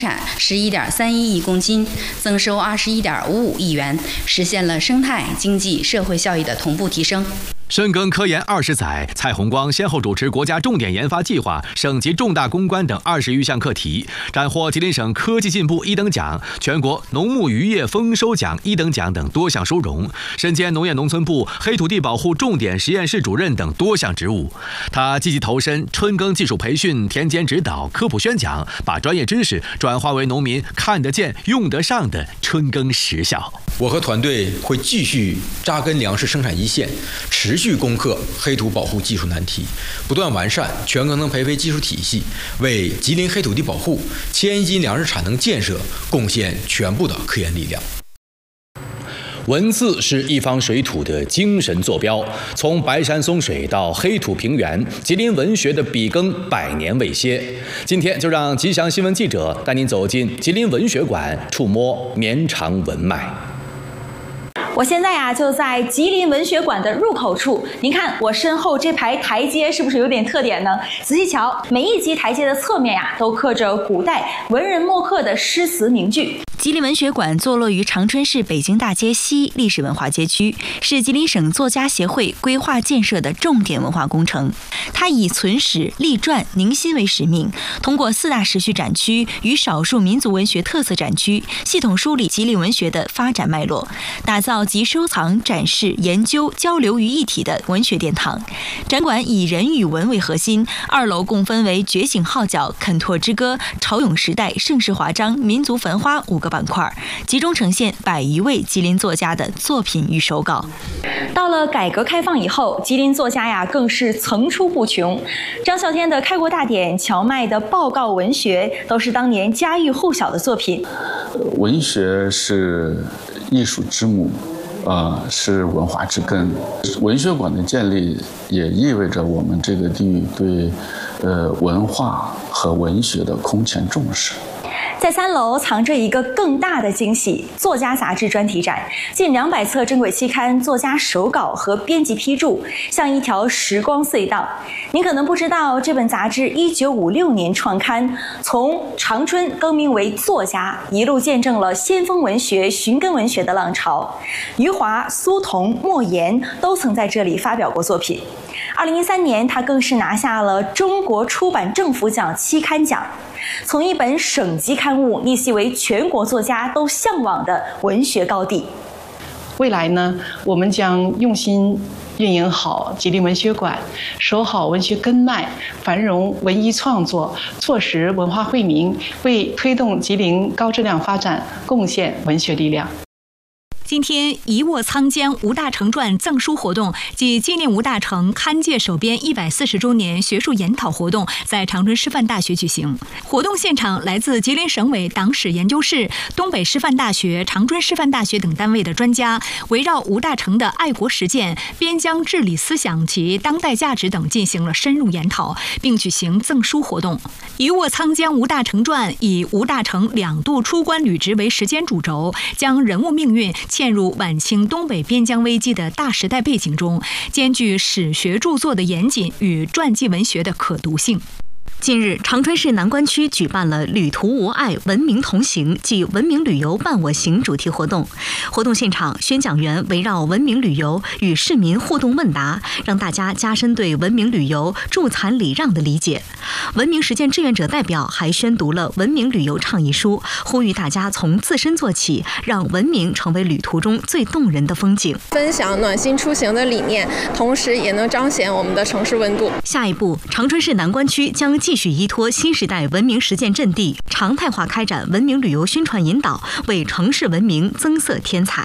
产11.31亿公斤，增收21.55亿元，实现了生态、经济、社会效益的同步提升。 深耕科研20载，蔡宏光先后主持国家重点研发计划、省级重大攻关等20余项课题，斩获吉林省科技进步1等奖、全国农牧渔业丰收奖1等奖等多项殊荣，身兼农业农村部黑土地保护重点实验室主任等多项职务。他积极投身春耕技术培训、田间指导、科普宣讲，把专业知识转化为农民看得见、用得上的春耕实效。 我和团队会继续扎根粮食生产一线，持续攻克黑土保护技术难题，不断完善全可能培肥技术体系，为吉林黑土地保护、千亿斤粮食产能建设贡献全部的科研力量。 文字是一方水土的精神坐标，从白山松水到黑土平原，吉林文学的笔耕100年未歇。今天就让吉祥新闻记者带您走进吉林文学馆，触摸绵长文脉。 我现在就在吉林文学馆的入口处，您看我身后这排台阶是不是有点特点呢？仔细瞧，每一级台阶的侧面都刻着古代文人墨客的诗词名句。 吉林文学馆坐落于长春市北京大街西历史文化街区，是吉林省作家协会规划建设的重点文化工程。它以存史、立传、凝心为使命，通过4大时序展区与少数民族文学特色展区，系统梳理吉林文学的发展脉络，打造集收藏、展示、研究、交流于一体的文学殿堂。展馆以人与文为核心，2楼共分为觉醒号角、肯拓之歌、潮涌时代、盛世华章、民族繁花5个板块，集中呈现100余位吉林作家的作品与手稿。 到了改革开放以后，吉林作家更是层出不穷。张啸天的《开国大典》、荞麦的报告文学，都是当年家喻户晓的作品。 文学是艺术之母，是文化之根。文学馆的建立也意味着我们这个地域对文化和文学的空前重视。 在3楼藏着一个更大的惊喜——作家杂志专题展，近200册珍贵期刊、作家手稿和编辑批注，像一条时光隧道。您可能不知道，这本杂志1956年创刊，从长春更名为作家，一路见证了先锋文学、寻根文学的浪潮。余华、苏童、莫言都曾在这里发表过作品。2013年，他更是拿下了中国出版政府奖期刊奖，从一本省级刊物逆袭为全国作家都向往的文学高地。 未来呢，我们将用心运营好吉林文学馆，守好文学根脉，繁荣文艺创作，促使文化惠民，为推动吉林高质量发展贡献文学力量。 今天，一卧苍江吴大成传赠书活动暨纪念吴大成刊界守编140周年学术研讨活动在长春师范大学举行。活动现场，来自吉林省委党史研究室、东北师范大学、长春师范大学等单位的专家，围绕吴大成的爱国实践、边疆治理思想及当代价值等进行了深入研讨，并举行赠书活动。一卧苍江吴大成传以吴大成2度出关履职为时间主轴，将人物命运嵌入晚清东北边疆危机的大时代背景中，兼具史学著作的严谨与传记文学的可读性。 近日，长春市南关区举办了“旅途无碍，文明同行”暨文明旅游伴我行主题活动。活动现场，宣讲员围绕文明旅游与市民互动问答，让大家加深对文明旅游助残礼让的理解。文明实践志愿者代表还宣读了文明旅游倡议书，呼吁大家从自身做起，让文明成为旅途中最动人的风景。 分享暖心出行的理念，同时也能彰显我们的城市温度。 下一步，长春市南关区将继续依托新时代文明实践阵地，常态化开展文明旅游宣传引导，为城市文明增色添彩。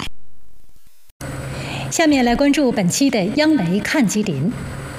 下面来关注本期的央媒看吉林。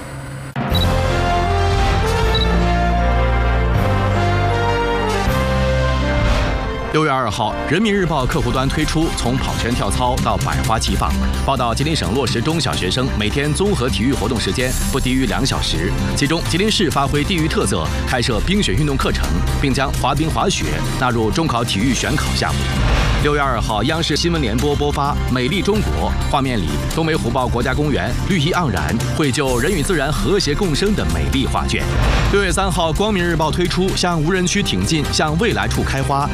6月2号，人民日报客户端推出从跑圈跳操到百花齐放，报道吉林省落实中小学生每天综合体育活动时间不低于2小时。其中，吉林市发挥地域特色，开设冰雪运动课程，并将滑冰、滑雪纳入中考体育选考项目。6月2号，央视新闻联播播发《美丽中国》，画面里东北虎豹国家公园绿意盎然，绘就人与自然和谐共生的美丽画卷。6月3号，光明日报推出向无人区挺进，向未来处开花，